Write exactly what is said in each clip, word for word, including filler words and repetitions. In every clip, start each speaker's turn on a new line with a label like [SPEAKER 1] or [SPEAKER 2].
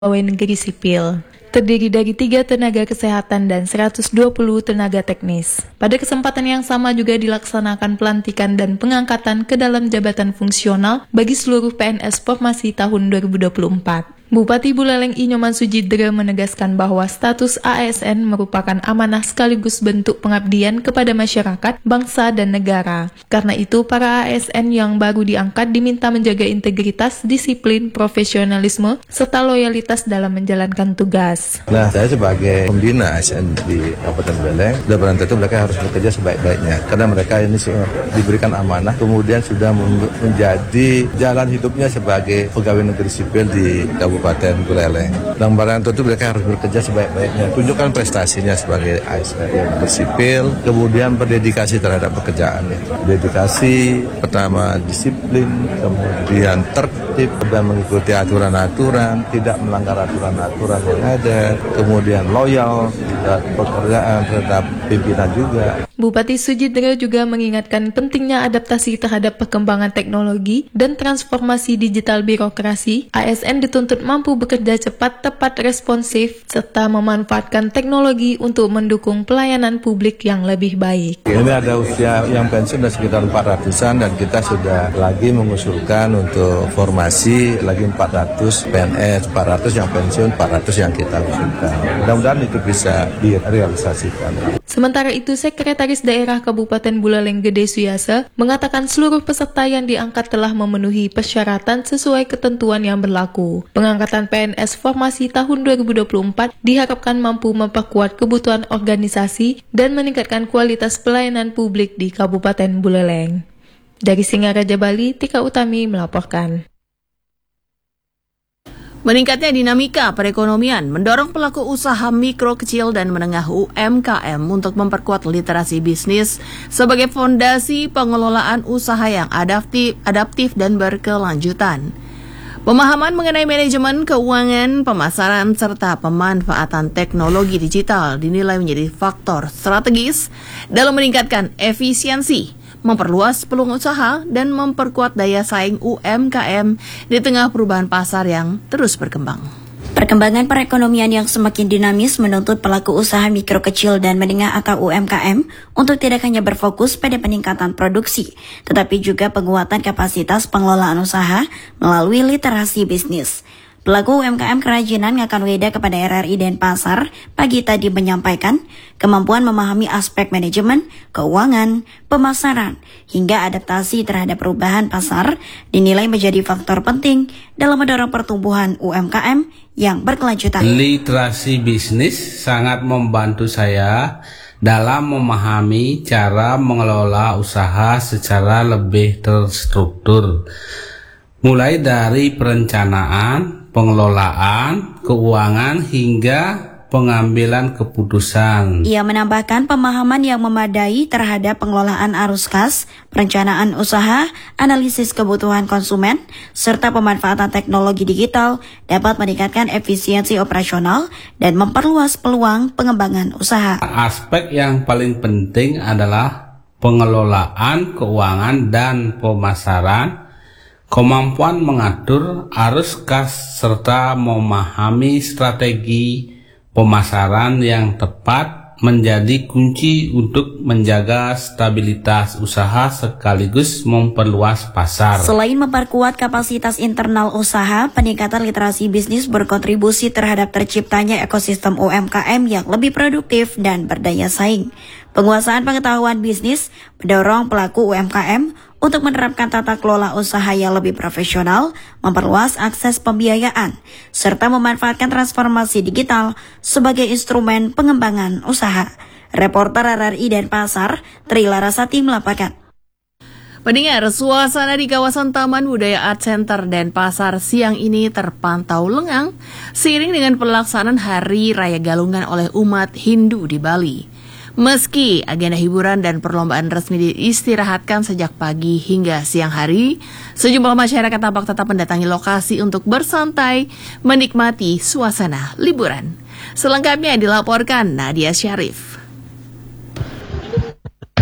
[SPEAKER 1] pegawai negeri sipil, terdiri dari tiga tenaga kesehatan dan seratus dua puluh tenaga teknis. Pada kesempatan yang sama juga dilaksanakan pelantikan dan pengangkatan ke dalam jabatan fungsional bagi seluruh P N S Formasi tahun dua ribu dua puluh empat. Bupati Buleleng I Nyoman Sujidra menegaskan bahwa status A S N merupakan amanah sekaligus bentuk pengabdian kepada masyarakat, bangsa, dan negara. Karena itu, para A S N yang baru diangkat diminta menjaga integritas, disiplin, profesionalisme, serta loyalitas dalam menjalankan tugas.
[SPEAKER 2] Nah, saya sebagai pembina A S N di Kabupaten Buleleng, sudah barang tentu mereka harus bekerja sebaik-baiknya. Karena mereka ini diberikan amanah, kemudian sudah menjadi jalan hidupnya sebagai pegawai negeri sipil di Kabupaten Kabupaten Buleleng. Dan barang tentu mereka harus bekerja sebaik-baiknya. Tunjukkan prestasinya sebagai A S N yang bersipil, kemudian berdedikasi terhadap pekerjaannya. Dedikasi, pertama disiplin, kemudian tertib dan mengikuti aturan-aturan, tidak melanggar aturan-aturan yang ada, kemudian loyal dan pekerjaan terhadap pimpinan juga.
[SPEAKER 1] Bupati Sujidra juga mengingatkan pentingnya adaptasi terhadap perkembangan teknologi dan transformasi digital birokrasi. A S N dituntut mampu bekerja cepat, tepat, responsif, serta memanfaatkan teknologi untuk mendukung pelayanan publik yang lebih baik.
[SPEAKER 2] Ini ada usia yang pensiun dan sekitar empat ratusan dan kita sudah lagi mengusulkan untuk formasi lagi empat ratus P N S, empat ratus yang pensiun, empat ratus yang kita usulkan. Mudah-mudahan itu bisa direalisasikan.
[SPEAKER 1] Sementara itu, Sekretaris Daerah Kabupaten Buleleng Gede Suyasa mengatakan seluruh peserta yang diangkat telah memenuhi persyaratan sesuai ketentuan yang berlaku. Pengangkatan P N S Formasi tahun dua ribu dua puluh empat diharapkan mampu memperkuat kebutuhan organisasi dan meningkatkan kualitas pelayanan publik di Kabupaten Buleleng. Dari Singaraja, Bali, Tika Utami melaporkan.
[SPEAKER 3] Meningkatnya dinamika perekonomian mendorong pelaku usaha mikro, kecil, dan menengah U M K M untuk memperkuat literasi bisnis sebagai fondasi pengelolaan usaha yang adaptif, adaptif dan berkelanjutan. Pemahaman mengenai manajemen keuangan, pemasaran, serta pemanfaatan teknologi digital dinilai menjadi faktor strategis dalam meningkatkan efisiensi, memperluas peluang usaha, dan memperkuat daya saing U M K M di tengah perubahan pasar yang terus berkembang.
[SPEAKER 4] Perkembangan perekonomian yang semakin dinamis menuntut pelaku usaha mikro, kecil, dan menengah atau U M K M untuk tidak hanya berfokus pada peningkatan produksi, tetapi juga penguatan kapasitas pengelolaan usaha melalui literasi bisnis. Pelaku U M K M Kerajinan Ngakan Weda kepada R R I Denpasar pagi tadi menyampaikan kemampuan memahami aspek manajemen, keuangan, pemasaran, hingga adaptasi terhadap perubahan pasar dinilai menjadi faktor penting dalam mendorong pertumbuhan U M K M yang berkelanjutan.
[SPEAKER 5] Literasi bisnis sangat membantu saya dalam memahami cara mengelola usaha secara lebih terstruktur, mulai dari perencanaan, pengelolaan, keuangan, hingga pengambilan keputusan.
[SPEAKER 4] Ia menambahkan pemahaman yang memadai terhadap pengelolaan arus kas, perencanaan usaha, analisis kebutuhan konsumen, serta pemanfaatan teknologi digital dapat meningkatkan efisiensi operasional dan memperluas peluang pengembangan usaha.
[SPEAKER 5] Aspek yang paling penting adalah pengelolaan keuangan dan pemasaran, kemampuan mengatur arus kas, serta memahami strategi pemasaran yang tepat menjadi kunci untuk menjaga stabilitas usaha sekaligus memperluas pasar.
[SPEAKER 4] Selain memperkuat kapasitas internal usaha, peningkatan literasi bisnis berkontribusi terhadap terciptanya ekosistem U M K M yang lebih produktif dan berdaya saing. Penguasaan pengetahuan bisnis mendorong pelaku U M K M untuk menerapkan tata kelola usaha yang lebih profesional, memperluas akses pembiayaan, serta memanfaatkan transformasi digital sebagai instrumen pengembangan usaha. Reporter R R I Denpasar, Tri Larasati melaporkan.
[SPEAKER 3] Pendengar, suasana di kawasan Taman Budaya Art Center Denpasar siang ini terpantau lengang seiring dengan pelaksanaan Hari Raya Galungan oleh umat Hindu di Bali. Meski agenda hiburan dan perlombaan resmi diistirahatkan sejak pagi hingga siang hari, sejumlah masyarakat tampak tetap mendatangi lokasi untuk bersantai, menikmati suasana liburan. Selengkapnya dilaporkan Nadia Syarif.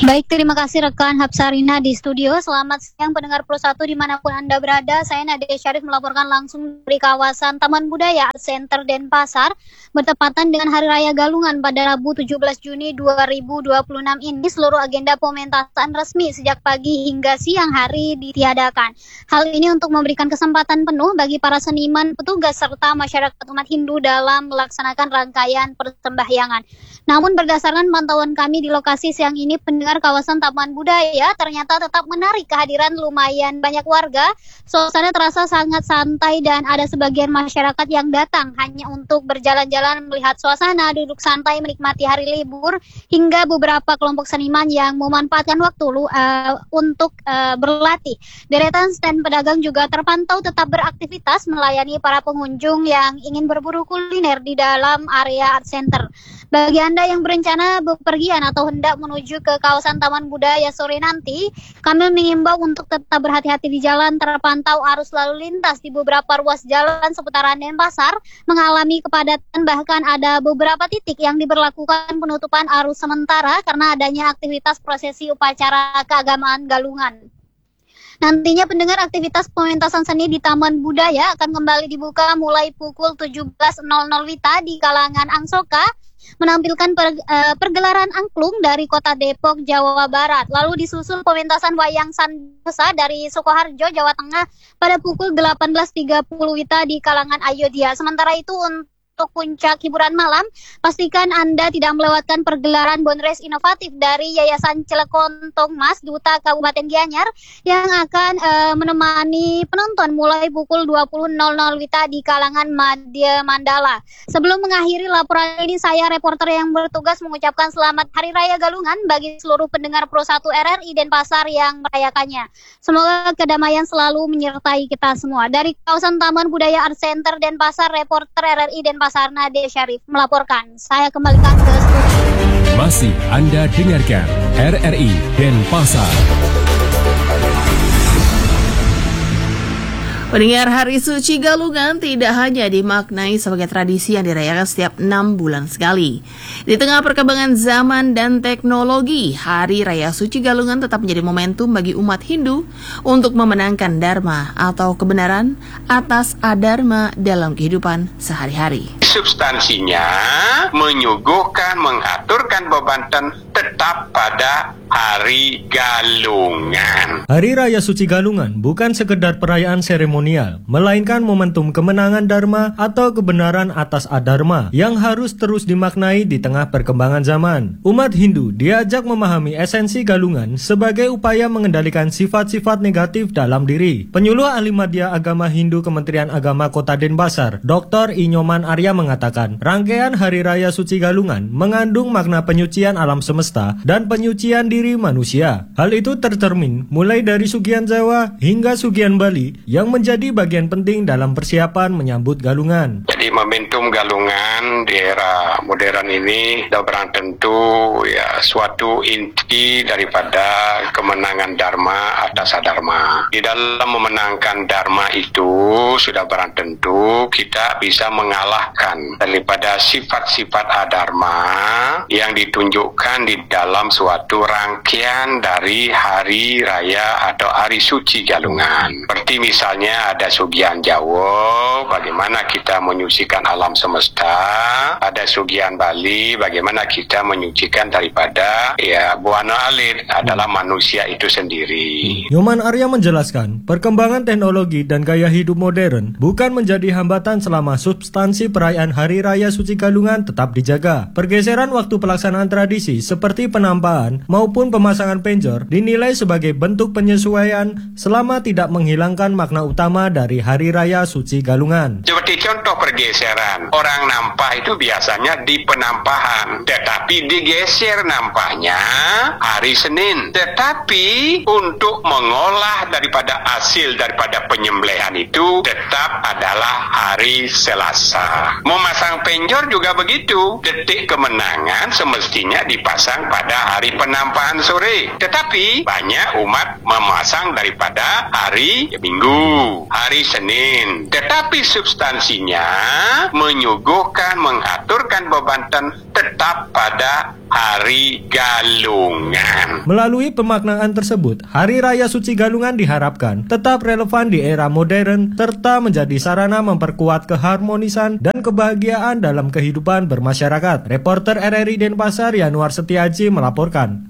[SPEAKER 6] Baik, terima kasih rekan Hapsarina di studio. Selamat siang pendengar Pro satu dimanapun Anda berada. Saya Nadia Syarif melaporkan langsung dari kawasan Taman Budaya Art Center Denpasar. Bertepatan dengan Hari Raya Galungan pada Rabu tujuh belas Juni dua ribu dua puluh enam ini, seluruh agenda pementasan resmi sejak pagi hingga siang hari ditiadakan. Hal ini untuk memberikan kesempatan penuh bagi para seniman, petugas, serta masyarakat umat Hindu dalam melaksanakan rangkaian persembahyangan. Namun berdasarkan pantauan kami di lokasi siang ini, pendengar kawasan Taman Budaya ternyata tetap menarik kehadiran lumayan banyak warga. Suasana terasa sangat santai dan ada sebagian masyarakat yang datang hanya untuk berjalan-jalan melihat suasana, duduk santai menikmati hari libur, hingga beberapa kelompok seniman yang memanfaatkan waktu uh, untuk uh, berlatih. Deretan stand pedagang juga terpantau tetap beraktivitas melayani para pengunjung yang ingin berburu kuliner di dalam area art center. Bagi Anda yang berencana bepergian atau hendak menuju ke kawasan Taman Budaya sore nanti, kami mengimbau untuk tetap berhati-hati di jalan. Terpantau arus lalu lintas di beberapa ruas jalan seputaran Denpasar mengalami kepadatan, bahkan ada beberapa titik yang diberlakukan penutupan arus sementara karena adanya aktivitas prosesi upacara keagamaan Galungan. Nantinya pendengar, aktivitas pementasan seni di Taman Budaya akan kembali dibuka mulai pukul tujuh belas Wita di kalangan Angsoka, menampilkan per, uh, pergelaran angklung dari kota Depok, Jawa Barat. Lalu disusul pementasan wayang Santosa dari Sukoharjo, Jawa Tengah pada pukul delapan belas tiga puluh Wita di kalangan Ayodhya. Sementara itu untuk Untuk puncak hiburan malam, pastikan Anda tidak melewatkan pergelaran Bonres inovatif dari Yayasan Celekontong Mas Duta Kabupaten Gianyar yang akan uh, menemani penonton mulai pukul dua puluh Wita di kalangan Madya Mandala. Sebelum mengakhiri laporan ini, saya reporter yang bertugas mengucapkan selamat Hari Raya Galungan bagi seluruh pendengar Pro satu R R I Denpasar yang merayakannya. Semoga kedamaian selalu menyertai kita semua. Dari kawasan Taman Budaya Art Center Denpasar, reporter R R I Denpasar Pasar Nadia Syarif melaporkan. Saya kembalikan ke studio.
[SPEAKER 7] Masih Anda dengarkan R R I Denpasar.
[SPEAKER 3] Pendengar, Hari Suci Galungan tidak hanya dimaknai sebagai tradisi yang dirayakan setiap enam bulan sekali. Di tengah perkembangan zaman dan teknologi, Hari Raya Suci Galungan tetap menjadi momentum bagi umat Hindu untuk memenangkan dharma atau kebenaran atas adharma dalam kehidupan sehari-hari.
[SPEAKER 8] Substansinya menyuguhkan, mengaturkan beban tetap pada Hari Galungan.
[SPEAKER 9] Hari Raya Suci Galungan bukan sekedar perayaan seremonial, melainkan momentum kemenangan dharma atau kebenaran atas adharma yang harus terus dimaknai di tengah perkembangan zaman. Umat Hindu diajak memahami esensi Galungan sebagai upaya mengendalikan sifat-sifat negatif dalam diri. Penyuluh Ahli Madya Agama Hindu Kementerian Agama Kota Denpasar, Doktor Inyoman Arya mengatakan, rangkaian Hari Raya Suci Galungan mengandung makna penyucian alam semesta dan penyucian diri manusia. Hal itu tercermin mulai dari Sugihan Jawa hingga Sugihan Bali yang menjadi bagian penting dalam persiapan menyambut Galungan.
[SPEAKER 8] Jadi momentum Galungan di era modern ini sudah berang tentu ya suatu inti daripada kemenangan dharma atas adharma. Di dalam memenangkan dharma itu sudah berang tentu kita bisa mengalahkan daripada sifat-sifat adharma yang ditunjukkan di dalam suatu rangkaian dari hari raya atau hari suci Galungan. Seperti misalnya ada Sugihan Jawa, bagaimana kita menyucikan alam semesta, ada Sugihan Bali, bagaimana kita menyucikan daripada ya buana alit adalah manusia itu sendiri.
[SPEAKER 9] Nyoman Arya menjelaskan, perkembangan teknologi dan gaya hidup modern bukan menjadi hambatan selama substansi perayaan Hari Raya Suci Galungan tetap dijaga. Pergeseran waktu pelaksanaan tradisi seperti penampahan maupun pemasangan penjor dinilai sebagai bentuk penyesuaian selama tidak menghilangkan makna utama dari Hari Raya Suci Galungan.
[SPEAKER 8] Seperti contoh pergeseran, orang nampah itu biasanya di penampahan, tetapi digeser nampahnya hari Senin. Tetapi untuk mengolah daripada hasil daripada penyembelihan itu tetap adalah hari Selasa. Memasang penjor juga begitu, detik kemenangan semestinya dipasang pada hari penampahan sore. Tetapi banyak umat memasang daripada hari Minggu, hari Senin. Tetapi substansinya menyuguhkan, mengaturkan bebantan tetap pada Hari Galungan.
[SPEAKER 9] Melalui pemaknaan tersebut, Hari Raya Suci Galungan diharapkan tetap relevan di era modern serta menjadi sarana memperkuat keharmonisan dan kebahagiaan dalam kehidupan bermasyarakat. Reporter R R I Denpasar Yanuar Setiaji melaporkan.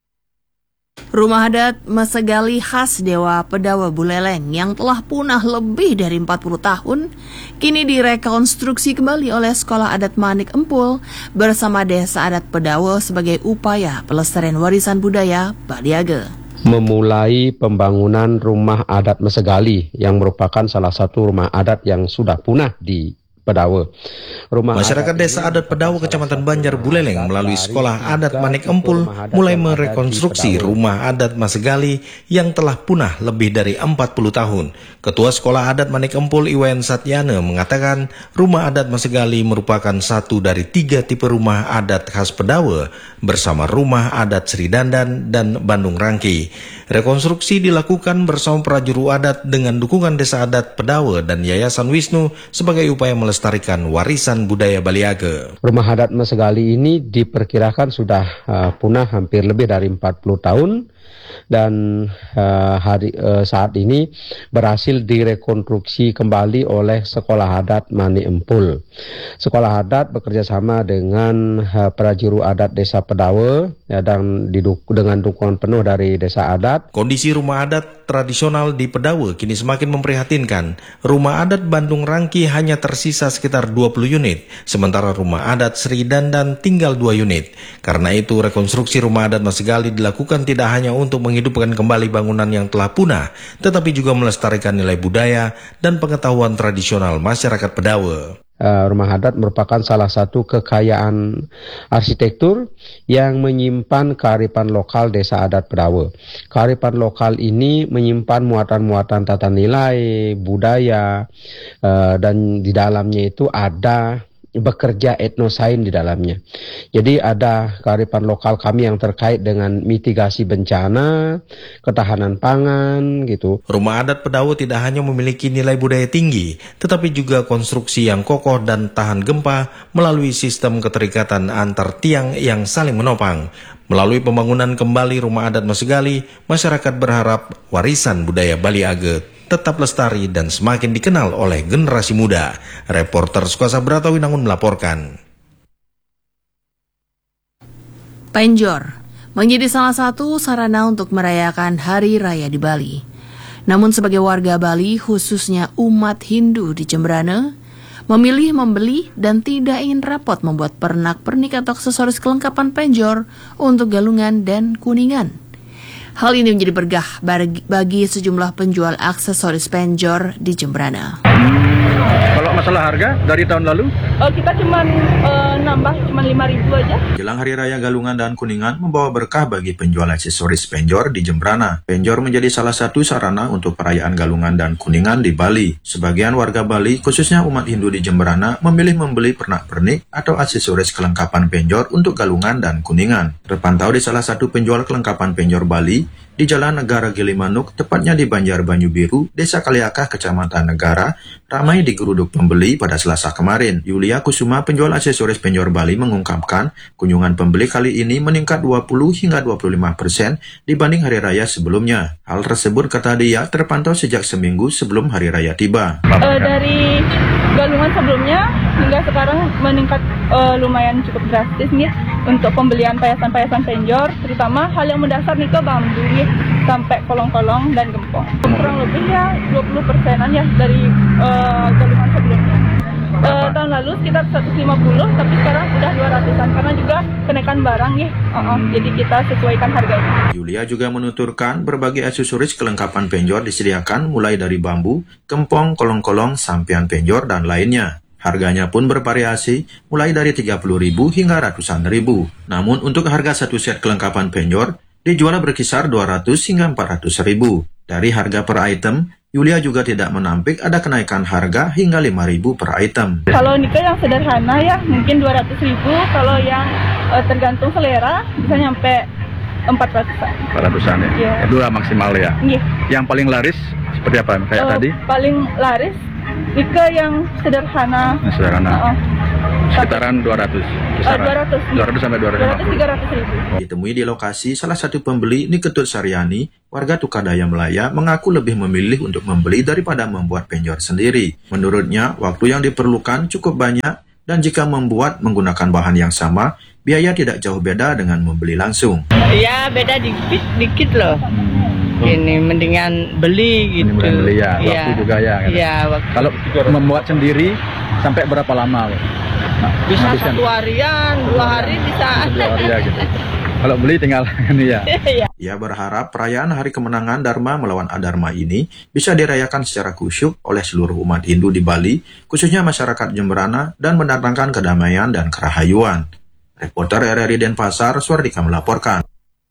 [SPEAKER 3] Rumah adat Mesegali khas Dewa Pedawa Buleleng yang telah punah lebih dari empat puluh tahun, kini direkonstruksi kembali oleh Sekolah Adat Manik Empul bersama Desa Adat Pedawa sebagai upaya pelestarian warisan budaya Baliage.
[SPEAKER 10] Memulai pembangunan Rumah Adat Mesegali yang merupakan salah satu rumah adat yang sudah punah di Pedawa. Rumah
[SPEAKER 11] Masyarakat Desa Adat Pedawa Kecamatan Banjar Buleleng melalui Sekolah Adat Manik Empul mulai merekonstruksi Rumah Adat Mesegali yang telah punah lebih dari empat puluh tahun. Ketua Sekolah Adat Manik Empul Iwayan Satyana mengatakan Rumah Adat Mesegali merupakan satu dari tiga tipe rumah adat khas Pedawa bersama Rumah Adat Sri Dandan dan Bandung Rangki. Rekonstruksi dilakukan bersama prajurit adat dengan dukungan Desa Adat Pedawa dan Yayasan Wisnu sebagai upaya melestarikan warisan budaya Baliage.
[SPEAKER 10] Rumah adat Mesegali ini diperkirakan sudah uh, punah hampir lebih dari empat puluh tahun dan uh, hari uh, saat ini berhasil direkonstruksi kembali oleh Sekolah Adat Manik Empul. Sekolah adat bekerjasama dengan uh, prajurit adat Desa Pedawa ya, dan diduk dengan dukungan penuh dari Desa Adat.
[SPEAKER 11] Kondisi rumah adat tradisional di Pedawa kini semakin memprihatinkan. Rumah adat Bandung Rangki hanya tersisa sekitar dua puluh unit, sementara rumah adat Sri Dandan tinggal dua unit. Karena itu rekonstruksi rumah adat Mesegali dilakukan tidak hanya untuk menghidupkan kembali bangunan yang telah punah, tetapi juga melestarikan nilai budaya dan pengetahuan tradisional masyarakat Pedawa.
[SPEAKER 10] Uh, rumah adat merupakan salah satu kekayaan arsitektur yang menyimpan kearifan lokal Desa Adat Pedawa. Kearifan lokal ini menyimpan muatan-muatan tata nilai, budaya, uh, dan di dalamnya itu ada bekerja etnosain di dalamnya. Jadi ada kearifan lokal kami yang terkait dengan mitigasi bencana, ketahanan pangan gitu.
[SPEAKER 11] Rumah adat Pedawa tidak hanya memiliki nilai budaya tinggi, tetapi juga konstruksi yang kokoh dan tahan gempa melalui sistem keterikatan antar tiang yang saling menopang. Melalui pembangunan kembali Rumah Adat Mesegali, masyarakat berharap warisan budaya Baliage tetap lestari dan semakin dikenal oleh generasi muda. Reporter Sukasa Bratawinangun melaporkan.
[SPEAKER 3] Penjor menjadi salah satu sarana untuk merayakan Hari Raya di Bali. Namun sebagai warga Bali, khususnya umat Hindu di Jemberana, memilih membeli dan tidak ingin repot membuat pernak-pernik atau aksesoris kelengkapan penjor untuk Galungan dan Kuningan. Hal ini menjadi berkah bagi sejumlah penjual aksesoris penjor di Jemberana.
[SPEAKER 12] Kalau masalah harga dari tahun lalu?
[SPEAKER 13] Uh, kita cuma uh, nambah cuma lima ribu aja.
[SPEAKER 14] Jelang Hari Raya Galungan dan Kuningan membawa berkah bagi penjual aksesoris penjor di Jemberana. Penjor menjadi salah satu sarana untuk perayaan Galungan dan Kuningan di Bali. Sebagian warga Bali, khususnya umat Hindu di Jemberana, memilih membeli pernak-pernik atau aksesoris kelengkapan penjor untuk Galungan dan Kuningan. Terpantau di salah satu penjual kelengkapan penjor Bali, di Jalan Negara Gilimanuk, tepatnya di Banjar Banyu Biru, Desa Kaliakah, Kecamatan Negara, ramai digeruduk pembeli pada Selasa kemarin. Yulia Kusuma, penjual aksesoris penjor Bali, mengungkapkan kunjungan pembeli kali ini meningkat dua puluh hingga dua puluh lima persen dibanding hari raya sebelumnya. Hal tersebut, kata dia, terpantau sejak seminggu sebelum hari raya tiba.
[SPEAKER 13] Uh, dari Galungan sebelumnya hingga sekarang meningkat uh, lumayan cukup drastis nih untuk pembelian payasan-payasan penjor, terutama hal yang mendasar nih ke bambu nih, sampai kolong-kolong dan gempong. Kurang lebih ya dua puluh persenan ya dari uh, Galungan sebelumnya. Uh, tahun lalu sekitar seratus lima puluh, tapi sekarang udah dua ratusan karena juga kenaikan barang ya. Uh-uh, jadi kita sesuaikan harganya.
[SPEAKER 14] Yulia juga menuturkan berbagai aksesoris kelengkapan penjor disediakan mulai dari bambu, gempong, kolong-kolong, sampian penjor, dan lainnya. Harganya pun bervariasi mulai dari tiga puluh ribu hingga ratusan ribu. Namun untuk harga satu set kelengkapan penjor dijual berkisar dua ratus hingga empat ratus ribu. Dari harga per item, Yulia juga tidak menampik ada kenaikan harga hingga lima ribu per item.
[SPEAKER 13] Kalau nikah yang sederhana ya mungkin dua ratus ribu, kalau yang uh, tergantung selera bisa nyampe empat ratusan.
[SPEAKER 12] empat ratusan ya?
[SPEAKER 13] Yeah.
[SPEAKER 12] Itu lah maksimal ya?
[SPEAKER 13] Yeah.
[SPEAKER 12] Yang paling laris seperti apa kayak uh, tadi?
[SPEAKER 13] Paling laris Ike yang sederhana.
[SPEAKER 12] Nah, sederhana.
[SPEAKER 13] Uh-uh.
[SPEAKER 12] Sekitaran dua ratus.
[SPEAKER 13] Uh, dua ratus.
[SPEAKER 12] dua ratus sampai dua ratus lima puluh.
[SPEAKER 13] tiga ratus ribu.
[SPEAKER 14] Ditemui di lokasi, salah satu pembeli, Niketut Saryani, warga Tukadaya Melaya, mengaku lebih memilih untuk membeli daripada membuat penjor sendiri. Menurutnya, waktu yang diperlukan cukup banyak, dan jika membuat menggunakan bahan yang sama, biaya tidak jauh beda dengan membeli langsung.
[SPEAKER 15] Ya, beda dikit, dikit loh. Ini mendingan beli gitu.
[SPEAKER 12] Mendingan beli ya, waktu
[SPEAKER 15] ya.
[SPEAKER 12] juga ya. Gitu.
[SPEAKER 15] Ya, waktu.
[SPEAKER 12] Kalau membuat sendiri, sampai berapa lama? Nah,
[SPEAKER 15] bisa
[SPEAKER 12] habiskan.
[SPEAKER 15] satu harian, dua hari bisa.
[SPEAKER 12] Dua hari ya gitu. Kalau beli tinggal ini ya.
[SPEAKER 14] Ia berharap perayaan Hari Kemenangan Dharma melawan Adharma ini bisa dirayakan secara khusyuk oleh seluruh umat Hindu di Bali, khususnya masyarakat Jemberana, dan mendatangkan kedamaian dan kerahayuan. Reporter R R I Denpasar, Suardika melaporkan.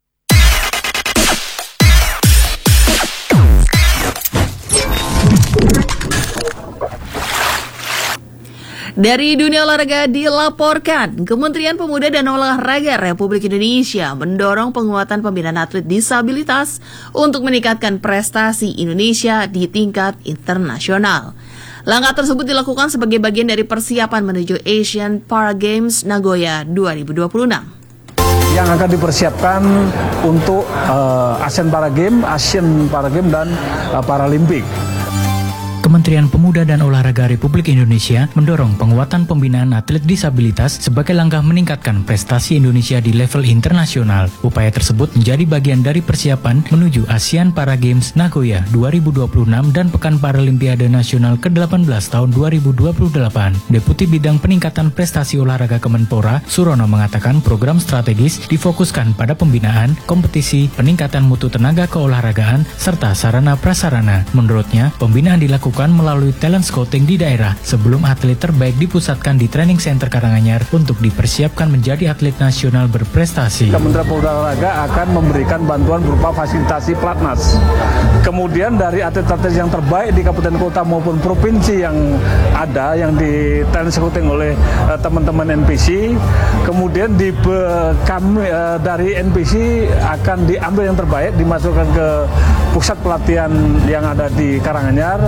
[SPEAKER 3] Dari dunia olahraga dilaporkan, Kementerian Pemuda dan Olahraga Republik Indonesia mendorong penguatan pembinaan atlet disabilitas untuk meningkatkan prestasi Indonesia di tingkat internasional. Langkah tersebut dilakukan sebagai bagian dari persiapan menuju Asian Para Games Nagoya dua ribu dua puluh enam.
[SPEAKER 16] Yang akan dipersiapkan untuk uh, Asian Para Games, Asian Para Games dan uh, Paralimpik.
[SPEAKER 17] Kementerian Pemuda dan Olahraga Republik Indonesia mendorong penguatan pembinaan atlet disabilitas sebagai langkah meningkatkan prestasi Indonesia di level internasional. Upaya tersebut menjadi bagian dari persiapan menuju ASEAN Para Games Nagoya dua ribu dua puluh enam dan Pekan Paralimpiade Nasional ke delapan belas tahun dua ribu dua puluh delapan. Deputi Bidang Peningkatan Prestasi Olahraga Kemenpora, Surono, mengatakan program strategis difokuskan pada pembinaan, kompetisi, peningkatan mutu tenaga keolahragaan, serta sarana prasarana. Menurutnya, pembinaan dilakukan melalui talent scouting di daerah sebelum atlet terbaik dipusatkan di training center Karanganyar untuk dipersiapkan menjadi atlet nasional berprestasi.
[SPEAKER 16] Kementerian Pemuda dan Olahraga akan memberikan bantuan berupa fasilitasi platnas. Kemudian dari atlet-atlet yang terbaik di kabupaten kota maupun provinsi yang ada yang di talent scouting oleh uh, teman-teman N P C, kemudian di be, kami uh, dari N P C akan diambil yang terbaik dimasukkan ke pusat pelatihan yang ada di Karanganyar.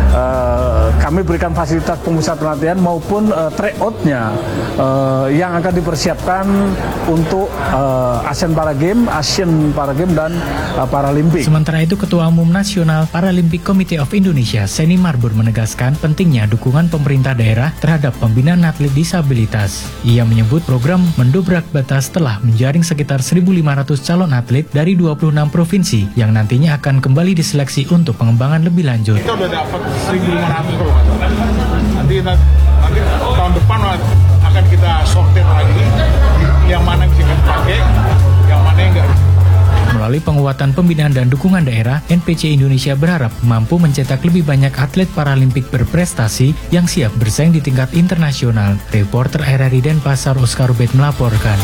[SPEAKER 16] Uh, kami berikan fasilitas pemusat pelatihan maupun uh, tryout-nya uh, yang akan dipersiapkan untuk uh, Asian Para Games, Asian Para Games dan uh, Paralimpik.
[SPEAKER 17] Sementara itu, Ketua Umum Nasional Paralympic Committee of Indonesia, Seni Marbur, menegaskan pentingnya dukungan pemerintah daerah terhadap pembinaan atlet disabilitas. Ia menyebut program mendobrak batas telah menjaring sekitar seribu lima ratus calon atlet dari dua puluh enam provinsi yang nantinya akan kembali diseleksi untuk pengembangan lebih lanjut.
[SPEAKER 18] Kita udah dapat seribu lima ratus kalau nggak salah. Nanti, nanti tahun depan akan kita sortir lagi yang mana bisa kita pakai, yang mana yang enggak.
[SPEAKER 17] Melalui penguatan pembinaan dan dukungan daerah, N P C Indonesia berharap mampu mencetak lebih banyak atlet paralimpik berprestasi yang siap bersaing di tingkat internasional. Reporter R R I Denpasar, Oscar Rubet melaporkan.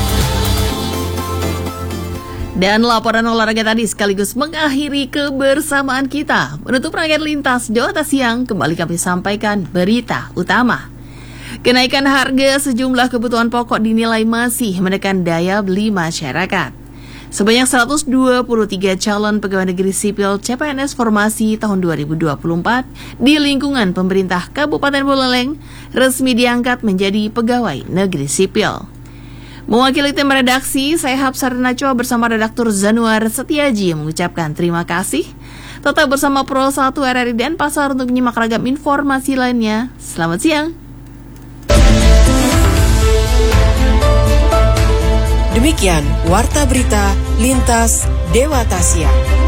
[SPEAKER 3] Dan laporan olahraga tadi sekaligus mengakhiri kebersamaan kita. Menutup rangkaian lintas Jawa Siang, kembali kami sampaikan berita utama. Kenaikan harga sejumlah kebutuhan pokok dinilai masih menekan daya beli masyarakat. Sebanyak seratus dua puluh tiga calon pegawai negeri sipil C P N S formasi tahun dua ribu dua puluh empat di lingkungan pemerintah Kabupaten Buleleng resmi diangkat menjadi pegawai negeri sipil. Mewakili tim redaksi, saya Hapsarina Choa bersama redaktur Zanuar Setiaji mengucapkan terima kasih. Tetap bersama Pro satu R R I Denpasar untuk menyimak ragam informasi lainnya. Selamat siang.
[SPEAKER 19] Demikian Warta Berita Lintas Dewata Siang.